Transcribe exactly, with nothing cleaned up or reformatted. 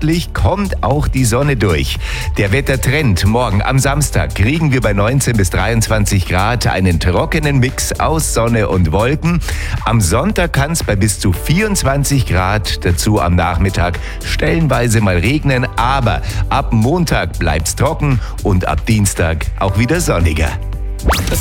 nördlich kommt auch die Sonne durch. Der Wettertrend: morgen am Samstag kriegen wir bei neunzehn bis dreiundzwanzig Grad einen trockenen Mix aus Sonne und Wolken. Am Sonntag kann es bei bis zu vierundzwanzig Grad, dazu am Nachmittag stellenweise mal regnen, aber ab Montag bleibt's trocken und ab Dienstag auch wieder sonniger.